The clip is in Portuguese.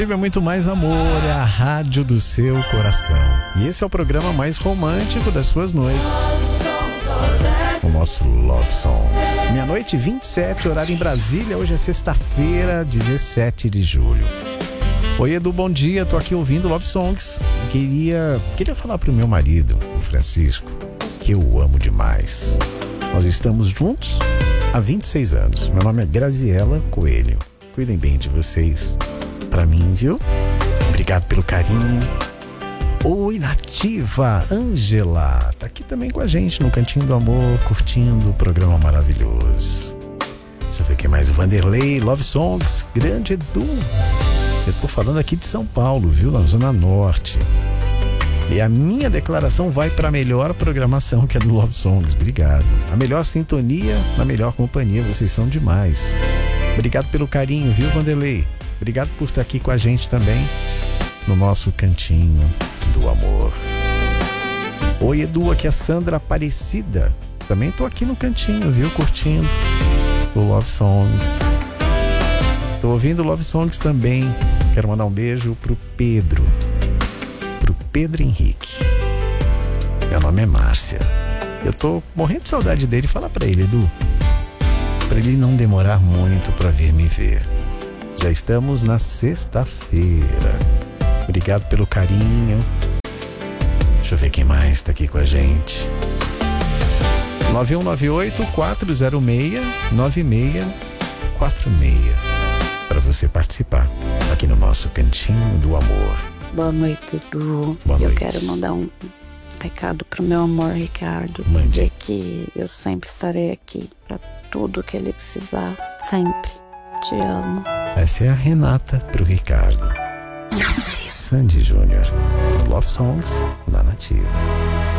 É muito mais amor, é a rádio do seu coração. E esse é o programa mais romântico das suas noites. O nosso Love Songs. Meia-noite 27, horário em Brasília. Hoje é sexta-feira, 17 de julho. Oi, Edu, bom dia. Tô aqui ouvindo Love Songs. Queria falar pro meu marido, o Francisco, que eu amo demais. Nós estamos juntos há 26 anos. Meu nome é Graziela Coelho. Cuidem bem de vocês. Pra mim, viu? Obrigado pelo carinho. Oi, Nativa, Ângela, tá aqui também com a gente no Cantinho do Amor, curtindo o programa maravilhoso. Deixa eu ver quem mais. O Vanderlei, Love Songs, grande Edu. Eu tô falando aqui de São Paulo, viu? Na Zona Norte. E a minha declaração vai para a melhor programação, que é do Love Songs. Obrigado. A melhor sintonia, na melhor companhia. Vocês são demais. Obrigado pelo carinho, viu, Vanderlei? Obrigado por estar aqui com a gente também no nosso Cantinho do Amor. Oi, Edu, aqui é a Sandra Aparecida. Também tô aqui no cantinho, viu? Curtindo o Love Songs. Tô ouvindo Love Songs também. Quero mandar um beijo pro Pedro Henrique. Meu nome é Márcia. Eu tô morrendo de saudade dele. Fala pra ele, Edu, pra ele não demorar muito pra vir me ver. Já estamos na sexta-feira. Obrigado pelo carinho. Deixa eu ver quem mais está aqui com a gente. 9198-406-9646 para você participar aqui no nosso Cantinho do Amor. Boa noite, Edu. Boa noite. Eu quero mandar um recado pro meu amor, Ricardo. Mande. Dizer que eu sempre estarei aqui para tudo que ele precisar. Sempre. Te amo. Essa é a Renata pro Ricardo. Sandy Júnior, Love Songs da Nativa.